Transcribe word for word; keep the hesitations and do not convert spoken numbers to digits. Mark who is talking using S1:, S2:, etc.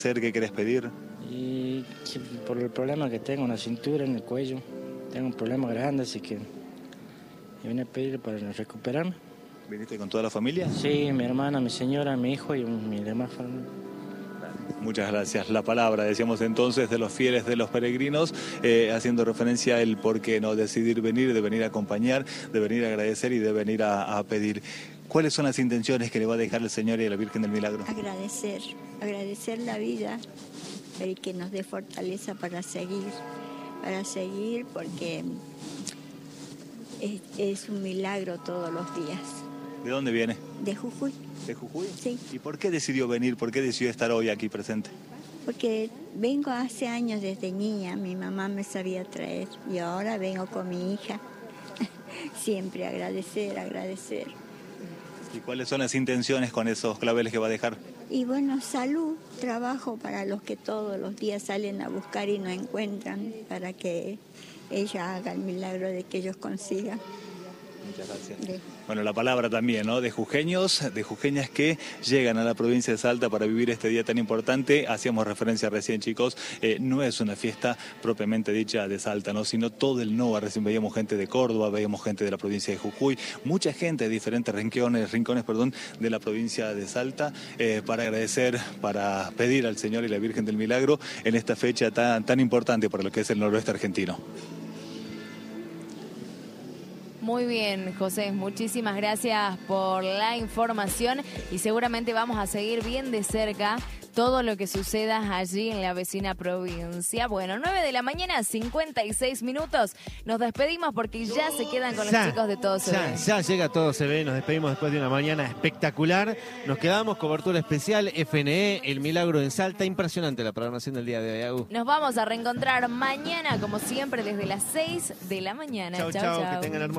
S1: ¿Qué querés pedir?
S2: Y que por el problema que tengo en la cintura, en el cuello, tengo un problema grande, así que vine a pedir para recuperarme.
S1: ¿Viniste con toda la familia?
S2: Sí, mi hermana, mi señora, mi hijo y mi demás familia.
S1: Muchas gracias. La palabra, decíamos entonces, de los fieles, de los peregrinos, eh, haciendo referencia al por qué no decidir venir, de venir a acompañar, de venir a agradecer y de venir a, a pedir. ¿Cuáles son las intenciones que le va a dejar el Señor y a la Virgen del Milagro?
S3: Agradecer, agradecer la vida y que nos dé fortaleza para seguir, para seguir porque es, es un milagro todos los días.
S1: ¿De dónde viene?
S3: De Jujuy.
S1: ¿De Jujuy?
S3: Sí.
S1: ¿Y por qué decidió venir? ¿Por qué decidió estar hoy aquí presente?
S3: Porque vengo hace años desde niña, mi mamá me sabía traer y ahora vengo con mi hija. Siempre agradecer, agradecer.
S1: ¿Y cuáles son las intenciones con esos claveles que va a dejar?
S3: Y bueno, salud, trabajo para los que todos los días salen a buscar y no encuentran, para que ella haga el milagro de que ellos consigan.
S1: Muchas gracias.
S3: De...
S1: Bueno, la palabra también, ¿no? De jujeños, de jujeñas que llegan a la provincia de Salta para vivir este día tan importante. Hacíamos referencia recién, chicos, eh, no es una fiesta propiamente dicha de Salta, ¿no? Sino todo el NOA. Recién veíamos gente de Córdoba, veíamos gente de la provincia de Jujuy, mucha gente de diferentes rincones, rincones perdón, de la provincia de Salta, eh, para agradecer, para pedir al Señor y la Virgen del Milagro en esta fecha tan, tan importante para lo que es el noroeste argentino.
S4: Muy bien, José, muchísimas gracias por la información y seguramente vamos a seguir bien de cerca todo lo que suceda allí en la vecina provincia. Bueno, nueve de la mañana, cincuenta y seis minutos. Nos despedimos porque ya se quedan con los
S5: ya,
S4: chicos de Todo Se
S5: ya,
S4: Ve.
S5: Ya llega Todo Se Ve, nos despedimos después de una mañana espectacular. Nos quedamos, cobertura especial, F N E, El Milagro en Salta. Impresionante la programación del día de hoy, Agus.
S4: Nos vamos a reencontrar mañana, como siempre, desde las seis de la mañana.
S5: Chau,
S4: Chau,
S5: chau,
S4: chau.
S5: que tengan hermoso.